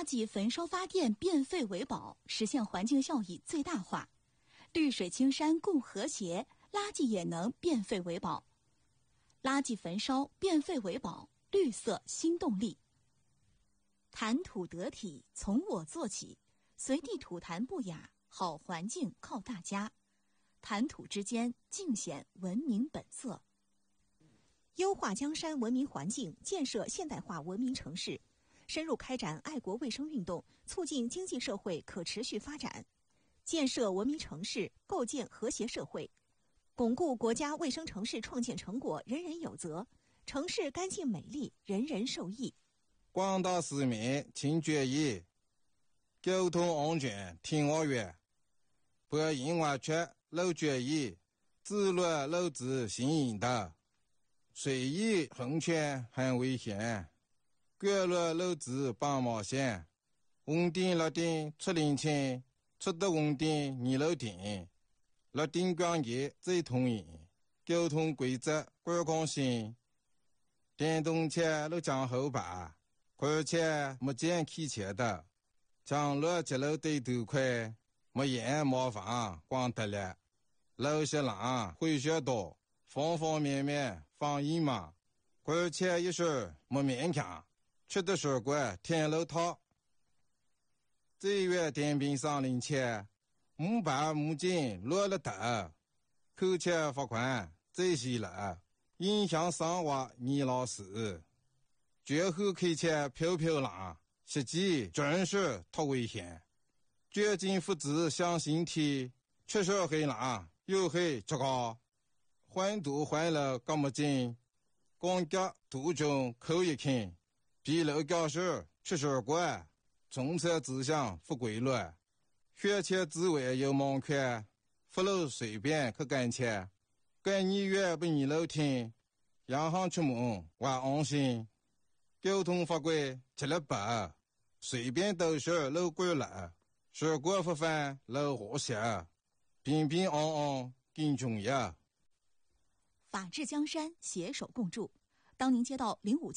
圾焚烧发电变废为宝，实现环境效益最大化。绿水青山共和谐，垃圾也能变废为宝。垃圾焚烧变废为宝，绿色新动力。谈吐得体，从我做起，随地吐痰不雅，好环境靠大家。谈吐之间，尽显文明本色。 优化江山文明环境，建设现代化文明城市，深入开展爱国卫生运动，促进经济社会可持续发展，建设文明城市，构建和谐社会，巩固国家卫生城市创建成果人人有责，城市干净美丽，人人受益。 广大市民请注意，交通安全听我话，不因为缺漏注意，自律漏子行引导，随意横穿很危险，过路漏子帮忙线，红灯绿灯出领清，出得红灯你漏停，绿灯光节最统一，交通规则管控性，电动车路将后排，而且没见开车的，将路接路对头快，没眼没房光得了，路些浪会学多，方方面面防疫嘛，而且一时没勉强，吃的水果天路套，这月电瓶上领钱，木板木筋落了头，扣钱罚款这些了，影响生活你老师。绝后开车飘飘浪，实际真是太危险。绝境父子向心体，确实很浪，又很糟糕。环堵环了干么紧，公交途中扣一看，比路教室确实怪，政策指向不规律，学前之外有门槛，不路随便去干切，干你越不你路听，洋行出门我安心。交通法规吃了白，随便都是路过了，事故不犯路和谐，平平安安更重要。 法治江山，携手共筑。当您接到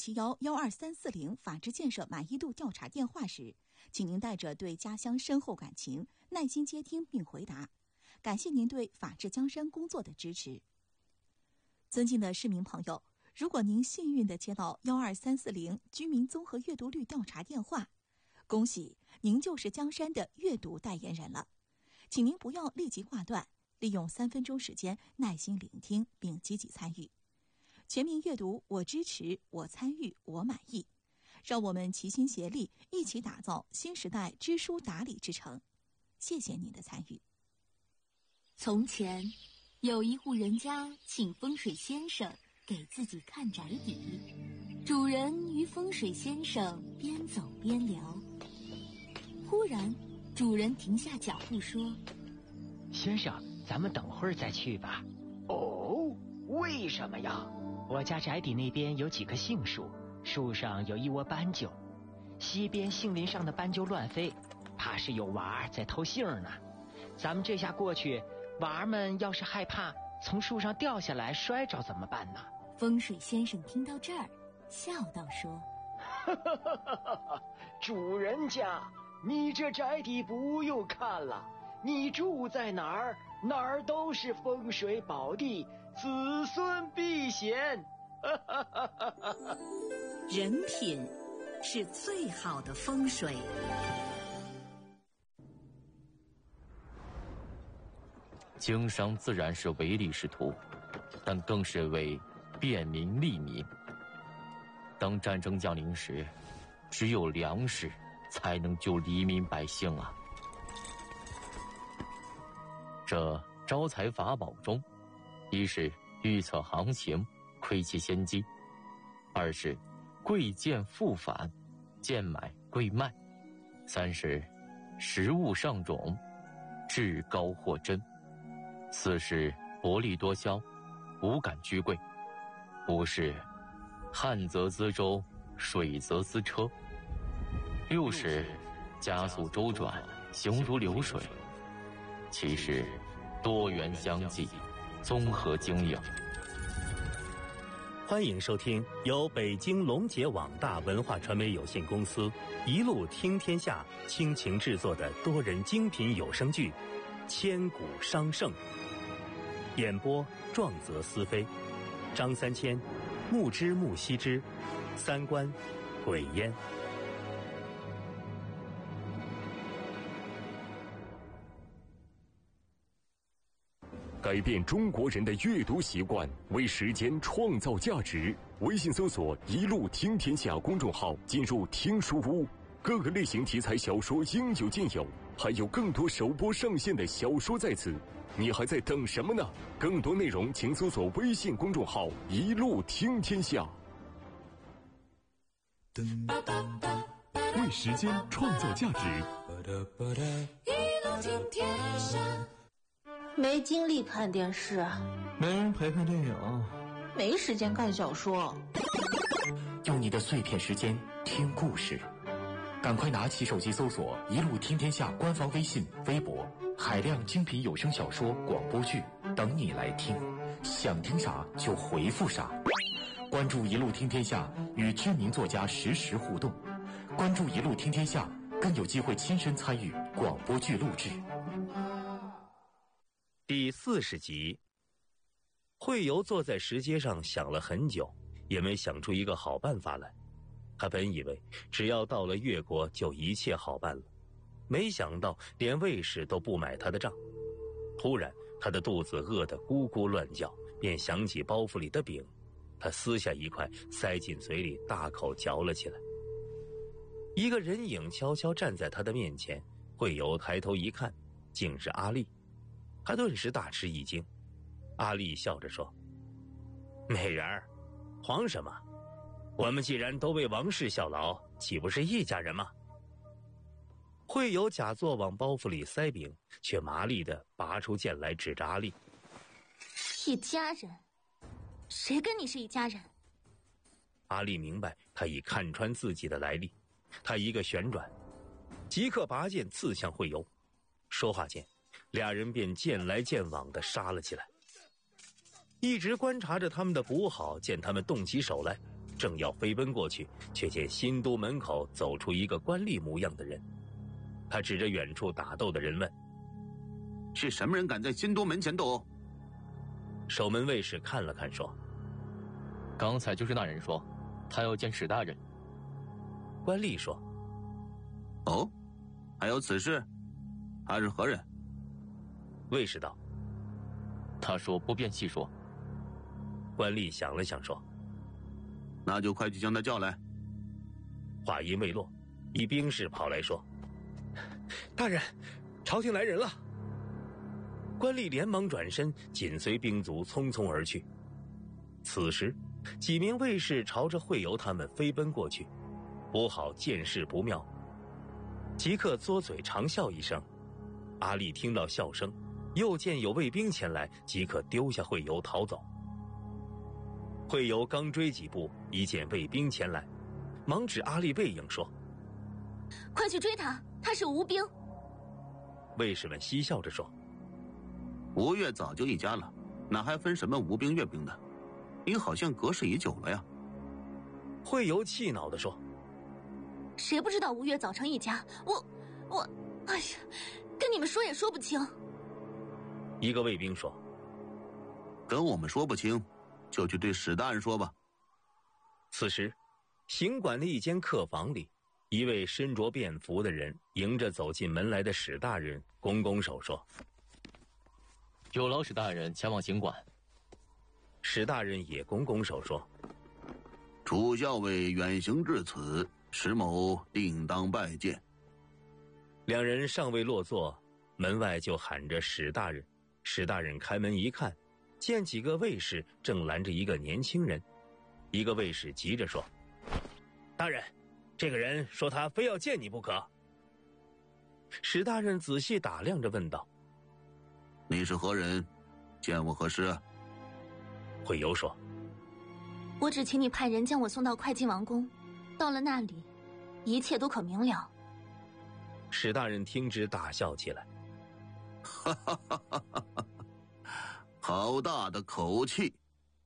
0571-12340法治建设满意度调查电话时，请您带着对家乡深厚感情，耐心接听并回答。感谢您对法治江山工作的支持。尊敬的市民朋友，如果您幸运地接到12340居民综合阅读率调查电话，恭喜您就是江山的阅读代言人了。请您不要立即挂断，利用3分钟时间耐心聆听并积极参与。全民阅读，我支持，我参与，我满意。让我们齐心协力，一起打造新时代知书达理之城。谢谢您的参与。 从前，有一户人家请风水先生给自己看宅邸，主人与风水先生边走边聊。忽然，主人停下脚步说：“ 先生，咱们等会儿再去吧。”“ 哦，为什么呀？”“ 我家宅邸那边有几棵杏树，树上有一窝斑鸠，西边杏林上的斑鸠乱飞，怕是有娃儿在偷杏呢。咱们这下过去，娃儿们要是害怕从树上掉下来摔着怎么办呢？” 风水先生听到这儿，笑道说：“ 主人家，你这宅邸不用看了，你住在哪儿，哪儿都是风水宝地，子孙避险。” 人品是最好的风水。 经商自然是唯利是图，但更是为便民利民。当战争降临时，只有粮食才能救黎民百姓啊！这招财法宝中，一是预测行情，窥其先机；二是贵贱复返，贱买贵卖；三是食物上种，至高货真；四是薄利多销，无感居贵；五是旱则资舟，水则资车；六是加速周转，行如流水；七是多元相济，综合经营。 欢迎收听由北京龙杰网大文化传媒有限公司一路听天下倾情制作的多人精品有声剧《千古商圣》，演播壮泽思飞，张三千、木之木西之，三观鬼烟。 改变中国人的阅读习惯，为时间创造价值。微信搜索“一路听天下”公众号，进入听书屋，各个类型题材小说应有尽有，还有更多首播上线的小说在此。你还在等什么呢？更多内容请搜索微信公众号“一路听天下”。为时间创造价值。 一路听天下。没精力看电视， 没人陪看电影， 没时间看小说。 用你的碎片时间听故事，赶快拿起手机搜索“一路听天下”官方微信、微博，海量精品有声小说、广播剧等你来听，想听啥就回复啥。关注“一路听天下”，与知名作家实时互动。关注“一路听天下”，更有机会亲身参与广播剧录制。 第40集，惠游坐在石阶上想了很久，也没想出一个好办法来。他本以为只要到了越国就一切好办了，没想到连卫士都不买他的账。突然他的肚子饿得咕咕乱叫，便想起包袱里的饼，他撕下一块塞进嘴里，大口嚼了起来。一个人影悄悄站在他的面前，惠游抬头一看，竟是阿丽。他顿时大吃一惊。阿丽笑着说：“美人儿，慌什么？我们既然都为王室效劳，岂不是一家人吗？”惠游假作往包袱里塞饼，却麻利地拔出剑来，指着阿丽：“ 一家人？谁跟你是一家人？” 阿丽明白他已看穿自己的来历，他一个旋转，即刻拔剑刺向惠游。说话间，俩人便剑来剑往地杀了起来。一直观察着他们的捕好见他们动起手来，正要飞奔过去，却见新都门口走出一个官吏模样的人。他指着远处打斗的人问：“ 是什么人敢在新都门前斗殴？” 守门卫士看了看说：“ 刚才就是那人说他要见史大人。” 官吏说：“ 哦，还有此事？他是何人？” 卫士道：“ 他说不便细说。” 官吏想了想说：“ 那就快去将他叫来。” 话音未落，一兵士跑来说：“大人，朝廷来人了。”官吏连忙转身，紧随兵卒匆匆而去。此时几名卫士朝着惠游他们飞奔过去，捕好见势不妙，即刻嘬嘴长笑一声。阿丽听到笑声，又见有卫兵前来，即刻丢下惠游逃走。惠游刚追几步，一见卫兵前来，忙指阿丽背影说：“ 快去追他，他是吴兵。” 卫士们嬉笑着说：“ 吴越早就一家了，哪还分什么吴兵越兵的？你好像隔世已久了呀。” 惠游气恼地说：“ 谁不知道吴越早成一家？我，哎呀，跟你们说也说不清。” 一个卫兵说：“ 跟我们说不清，就去对史大人说吧。” 此时行馆的一间客房里，一位身着便服的人迎着走进门来的史大人拱拱手说：“ 有劳史大人前往行馆。” 史大人也拱拱手说：“ 楚校尉远行至此，史某定当拜见。” 两人尚未落座，门外就喊着史大人。史大人开门一看，见几个卫士正拦着一个年轻人。一个卫士急着说：“大人，这个人说他非要见你不可。”史大人仔细打量着问道：“ 你是何人？见我何事？” 惠游说：“ 我只请你派人将我送到会稽王宫，到了那里，一切都可明了。” 史大人听之大笑起来：“ 哈哈哈哈哈！好大的口气！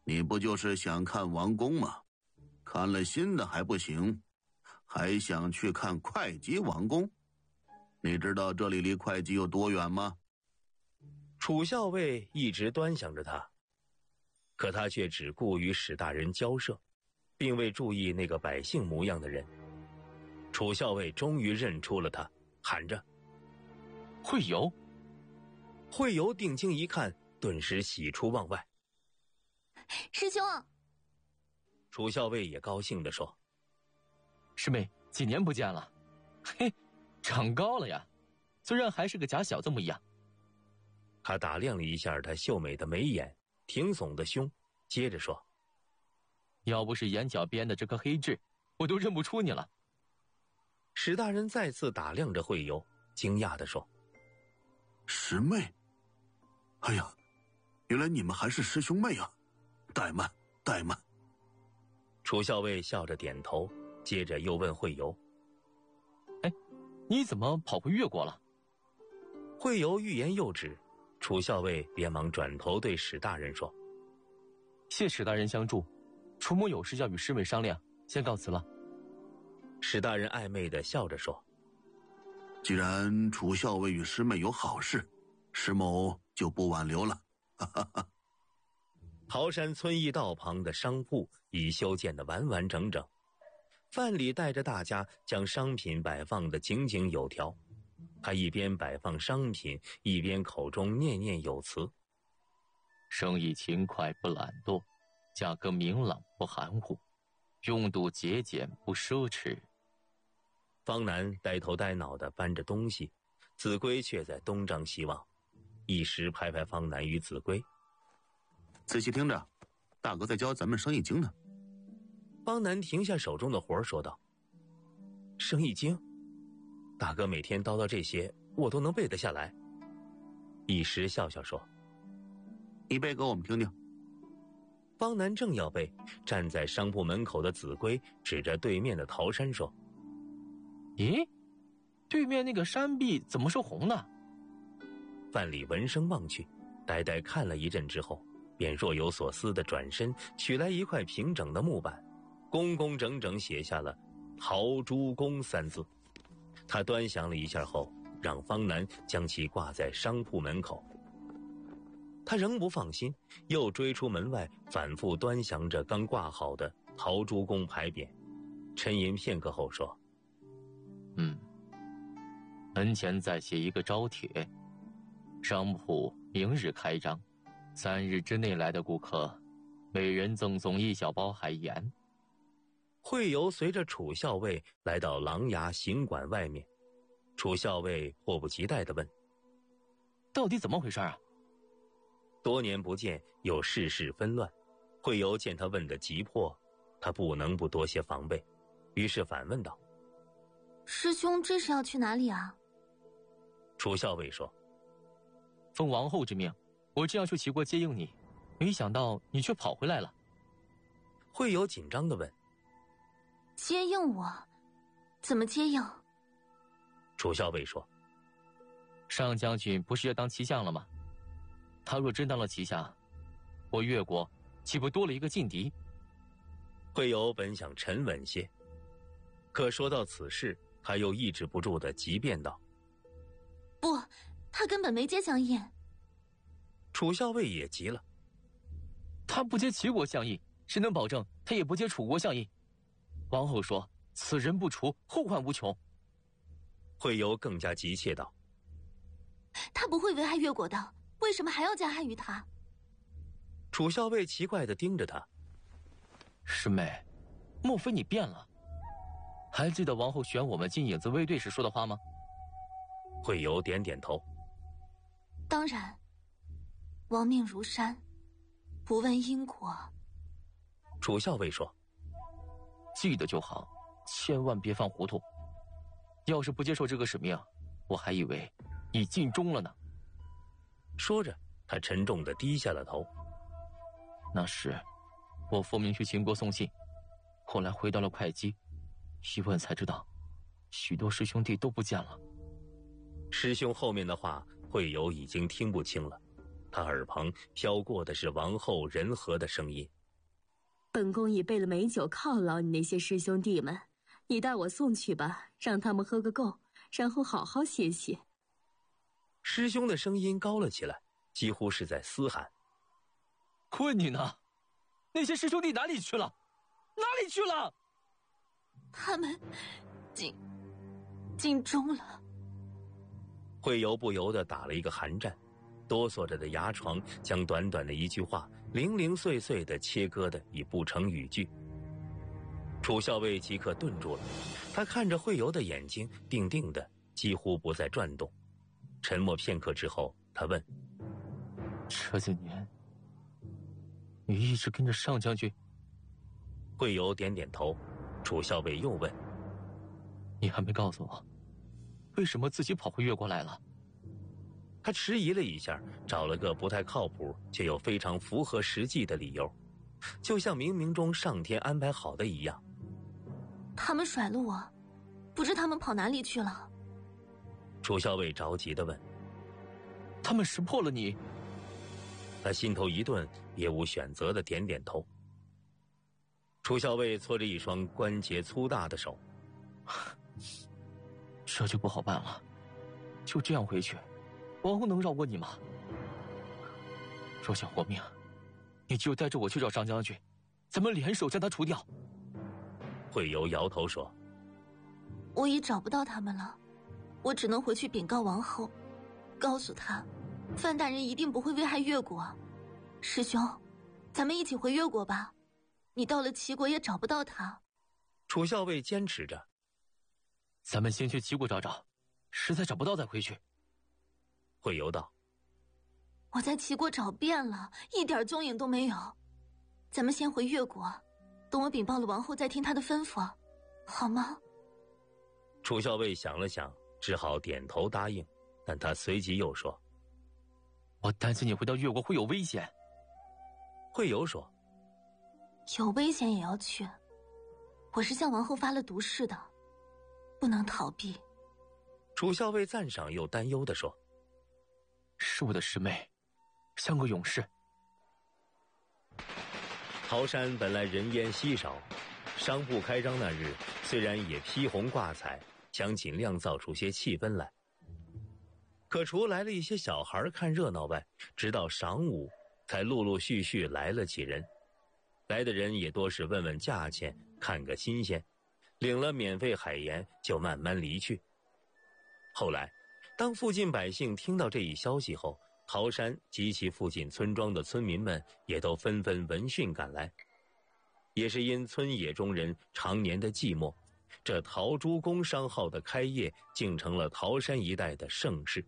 你不就是想看王宫吗？看了新的还不行，还想去看会稽王宫？你知道这里离会稽有多远吗？ 楚校尉一直端详着他，可他却只顾与史大人交涉，并未注意那个百姓模样的人。楚校尉终于认出了他，喊着：“ 会游！” 会游定睛一看，顿时喜出望外。 师兄， 楚校尉也高兴地说：“ 师妹，几年不见了，嘿，长高了呀，虽然还是个假小子模样。” 他打量了一下他秀美的眉眼、挺耸的胸，接着说：“ 要不是眼角边的这颗黑痣，我都认不出你了。” 史大人再次打量着会游，惊讶地说：“ 师妹，哎呀，原来你们还是师兄妹啊！怠慢，怠慢。” 楚校尉笑着点头，接着又问会游：“ 哎，你怎么跑回越国了？” 会游欲言又止，楚校尉连忙转头对史大人说：“ 谢史大人相助，楚某有事要与师妹商量，先告辞了。” 史大人暧昧地笑着说：“ 既然楚校尉与师妹有好事，石某就不挽留了。”哈哈哈。 桃山村驿道旁的商铺已修建得完完整整，范蠡带着大家将商品摆放得井井有条。他一边摆放商品，一边口中念念有词：“ 生意勤快不懒惰，价格明朗不含糊，用度节俭不奢侈。” 方南呆头呆脑地搬着东西，子规却在东张西望，一时拍拍方南与子规：“ 仔细听着，大哥在教咱们生意经呢。” 方南停下手中的活说道：“生意经？大哥每天叨叨这些，我都能背得下来。”一时笑笑说：“ 你背给我们听听。” 方南正要背，站在商铺门口的子规指着对面的桃山说：“ 咦，对面那个山壁怎么是红的？” 范蠡闻声望去，呆呆看了一阵之后，便若有所思地转身取来一块平整的木板，工工整整写下了“陶朱公”3字。他端详了一下后，让方南将其挂在商铺门口。他仍不放心，又追出门外，反复端详着刚挂好的“陶朱公”牌匾，沉吟片刻后说：“ 门前再写一个招帖，商铺明日开张，3日之内来的顾客，每人赠送1小包海盐。” 会游随着楚校尉来到琅琊行馆外面，楚校尉迫不及待地问：“ 到底怎么回事啊？” 多年不见，又世事纷乱，会游见他问得急迫，他不能不多些防备，于是反问道：“ 师兄这是要去哪里啊？” 楚校尉说：“ 奉王后之命，我正要去齐国接应你，没想到你却跑回来了。” 会游紧张地问：“ 接应我？怎么接应？” 楚校尉说：“ 上将军不是要当骑相了吗？他若真当了骑相，我越国岂不多了一个劲敌？” 会游本想沉稳些，可说到此事，他又抑制不住地急辩道：“ 不，他根本没接相印。” 楚校尉也急了：“ 他不接齐国相印，谁能保证他也不接楚国相印？王后说此人不除，后患无穷。” 会游更加急切道：“ 他不会危害越国的，为什么还要加害于他？” 楚校尉奇怪地盯着他：“ 师妹，莫非你变了？还记得王后选我们金影子卫队时说的话吗？” 会游点点头：“ 当然，亡命如山，不问因果。” 楚校尉说：“ 记得就好，千万别犯糊涂。要是不接受这个使命，我还以为你尽忠了呢。” 说着，他沉重地低下了头。 那时，我奉命去秦国送信，后来回到了会稽，一问才知道，许多师兄弟都不见了。 师兄后面的话，会游已经听不清了，他耳旁飘过的是王后仁和的声音。 本宫已备了美酒犒劳你那些师兄弟们，你带我送去吧，让他们喝个够，然后好好歇歇。 师兄的声音高了起来，几乎是在嘶喊：“ 困你呢？那些师兄弟哪里去了？哪里去了？” 他们尽忠了。 慧游不由得打了一个寒战，哆嗦着的牙床将短短的一句话零零碎碎地切割的已不成语句。楚校尉即刻顿住了，他看着慧游的眼睛，定定的，几乎不再转动。沉默片刻之后，他问：“ 这些年，你一直跟着上将军？” 慧游点点头。楚校尉又问：“ 你还没告诉我，为什么自己跑回越国来了？” 他迟疑了一下，找了个不太靠谱却又非常符合实际的理由，就像冥冥中上天安排好的一样。 他们甩了我，不知他们跑哪里去了。 楚校尉着急地问：“ 他们识破了你？” 他心头一顿，别无选择地点点头。楚校尉搓着一双关节粗大的手：“ 这就不好办了，就这样回去，王后能饶过你吗？若想活命，你就带着我去找张将军，咱们联手将他除掉。” 慧游摇头说：“ 我已找不到他们了，我只能回去禀告王后，告诉他，范大人一定不会危害越国。师兄，咱们一起回越国吧。你到了齐国也找不到他。” 楚校尉坚持着：“ 咱们先去齐国找找，实在找不到再回去。” 慧游道：“ 我在齐国找遍了，一点踪影都没有。咱们先回越国，等我禀报了王后再听她的吩咐，好吗？” 楚校尉想了想，只好点头答应，但他随即又说：“ 我担心你回到越国会有危险。” 慧游说：“ 有危险也要去，我是向王后发了毒誓的，不能逃避。” 楚校尉赞赏又担忧地说：“ 是我的师妹，像个勇士。” 桃山本来人烟稀少，商铺开张那日，虽然也披红挂彩，想尽量造出些气氛来。可除来了一些小孩看热闹外，直到晌午，才陆陆续续来了几人。来的人也多是问问价钱，看个新鲜，领了免费海盐就慢慢离去。后来，当附近百姓听到这一消息后，桃山及其附近村庄的村民们也都纷纷闻讯赶来。也是因村野中人常年的寂寞，这陶朱公商号的开业竟成了桃山一带的盛事。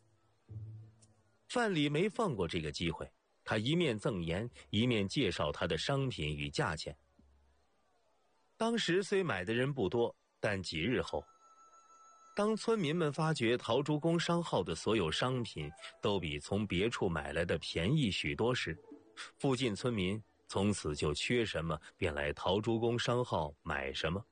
范蠡没放过这个机会，他一面赠言，一面介绍他的商品与价钱。当时虽买的人不多，但几日后，当村民们发觉陶朱公商号的所有商品都比从别处买来的便宜许多时，附近村民从此就缺什么便来陶朱公商号买什么。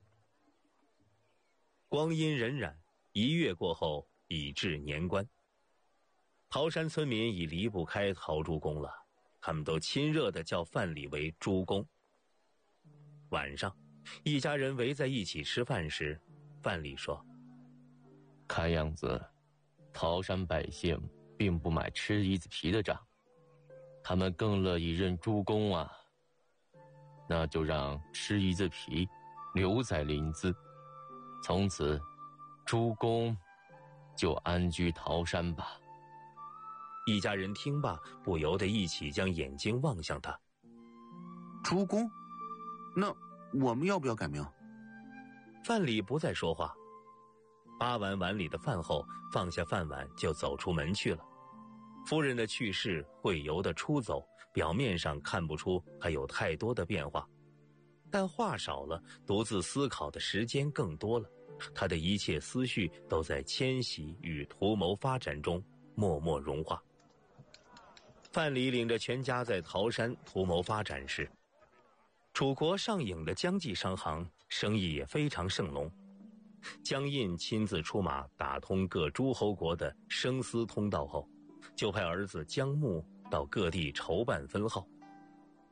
光阴荏苒，一月过后，已至年关。桃山村民已离不开陶朱公了，他们都亲热地叫范蠡为朱公。晚上，一家人围在一起吃饭时，范蠡说：“ 看样子，桃山百姓并不买吃一子皮的账，他们更乐意认朱公啊。那就让吃一子皮留在临淄，从此朱公就安居桃山吧。” 一家人听罢，不由得一起将眼睛望向他。 朱公，那我们要不要改名？ 范蠡不再说话，扒完碗里的饭后，放下饭碗就走出门去了。夫人的去世，慧游的出走，表面上看不出还有太多的变化，但话少了，独自思考的时间更多了。他的一切思绪都在迁徙与图谋发展中默默融化。范蠡领着全家在桃山图谋发展时，楚国上郢的姜记商行生意也非常盛隆。姜印亲自出马打通各诸侯国的生丝通道后，就派儿子姜穆到各地筹办分号。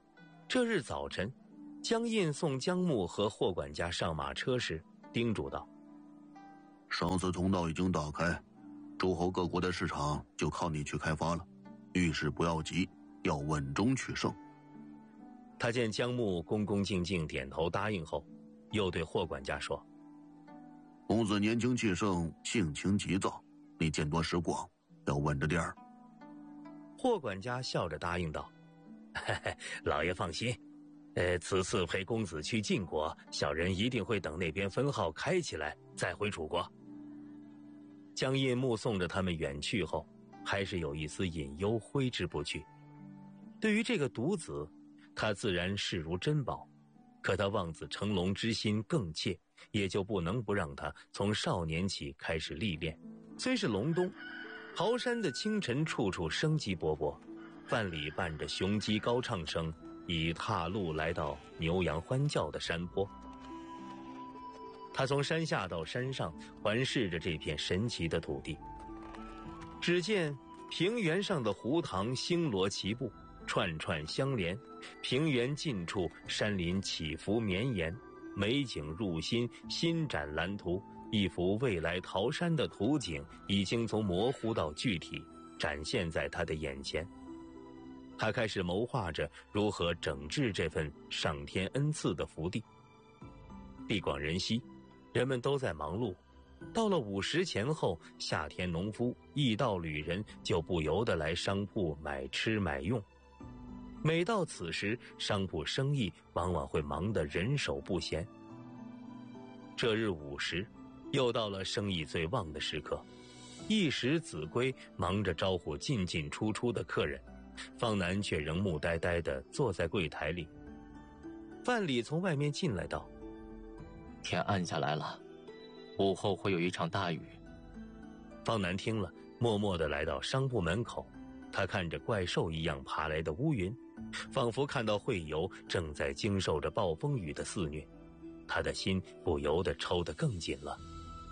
这日早晨，江印送江木和霍管家上马车时，叮嘱道：“ 上次通道已经打开，诸侯各国的市场就靠你去开发了。遇事不要急，要稳中取胜。” 他见江木恭恭敬敬点头答应后，又对霍管家说：“ 公子年轻气盛，性情急躁，你见多识广，要稳着点儿。” 霍管家笑着答应道：“嘿嘿，老爷放心，此次陪公子去晋国，小人一定会等那边分号开起来再回楚国。”江印目送着他们远去后，还是有一丝隐忧挥之不去。对于这个独子，他自然视如珍宝，可他望子成龙之心更切，也就不能不让他从少年起开始历练。虽是隆冬，桃山的清晨处处生机勃勃，范蠡伴着雄鸡高唱声，已踏路来到牛羊欢叫的山坡。他从山下到山上环视着这片神奇的土地，只见平原上的湖塘星罗棋布，串串相连，平原近处山林起伏绵延，美景入心，心展蓝图。一幅未来桃山的图景已经从模糊到具体，展现在他的眼前。他开始谋划着如何整治这份上天恩赐的福地。地广人稀，人们都在忙碌。到了午时前后，夏天农夫、驿道旅人就不由得来商铺买吃买用。每到此时，商铺生意往往会忙得人手不闲。这日午时，又到了生意最旺的时刻，一时子规忙着招呼进进出出的客人，方南却仍木呆呆地坐在柜台里。范蠡从外面进来道：“ 天暗下来了，午后会有一场大雨。” 方南听了，默默地来到商铺门口。他看着怪兽一样爬来的乌云，仿佛看到惠游正在经受着暴风雨的肆虐，他的心不由得抽得更紧了。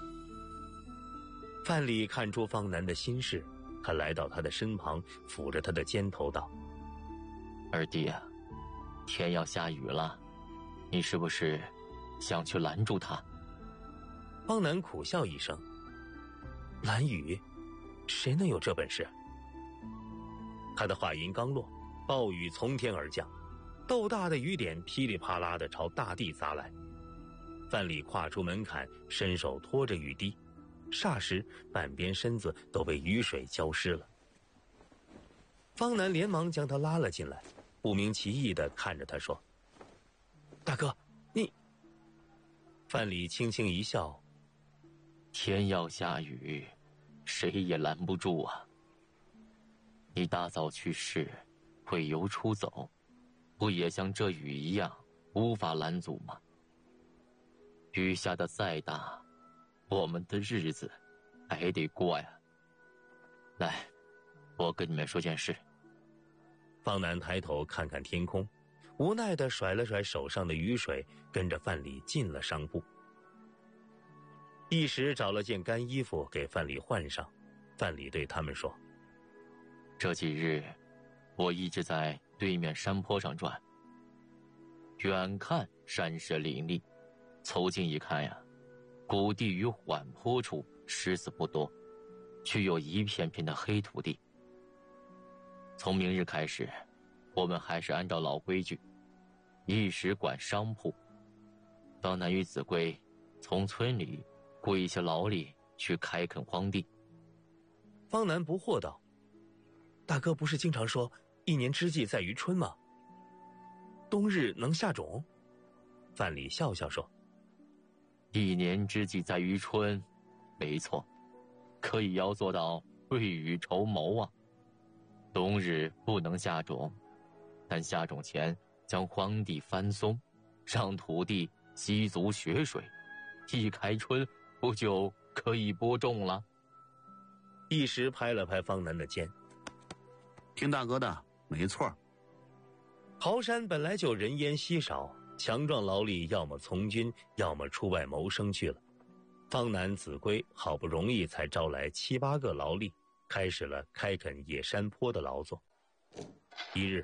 范蠡看出方南的心事，他来到他的身旁，抚着他的肩头道：“ 二弟啊，天要下雨了，你是不是想去拦住他？” 方南苦笑一声：“拦雨？谁能有这本事？”他的话音刚落，暴雨从天而降，豆大的雨点噼里啪啦地朝大地砸来。范蠡跨出门槛，伸手托着雨滴，霎时半边身子都被雨水浇湿了。方南连忙将他拉了进来，不明其意地看着他说：“大哥，你……”范蠡轻轻一笑：“ 天要下雨，谁也拦不住啊。你大早去世，惠游出走，不也像这雨一样无法拦阻吗？雨下得再大，我们的日子还得过呀。来，我跟你们说件事。” 方南抬头看看天空，无奈地甩了甩手上的雨水，跟着范蠡进了商铺。一时找了件干衣服给范蠡换上。范蠡对他们说：“ 这几日，我一直在对面山坡上转。远看山势林立，凑近一看呀，谷地与缓坡处石子不多，却有一片片的黑土地。从明日开始，我们还是按照老规矩，一时管商铺。方南与子规从村里雇一些劳力去开垦荒地。” 方南不惑道：“大哥不是经常说一年之计在于春吗？冬日能下种？”范蠡笑笑说：“ 一年之计在于春，没错，可以要做到未雨绸缪啊。冬日不能下种，但下种前将荒地翻松，让土地积足雪水，一开春不就可以播种了？” 一时拍了拍方南的肩：“ 听大哥的，没错。 桃山本来就人烟稀少，强壮劳力要么从军，要么出外谋生去了。方南、子规好不容易才招来7、8个劳力，开始了开垦野山坡的劳作。一日，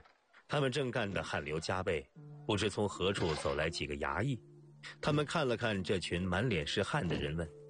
他们正干得汗流浃背，不知从何处走来几个衙役。他们看了看这群满脸是汗的人，问：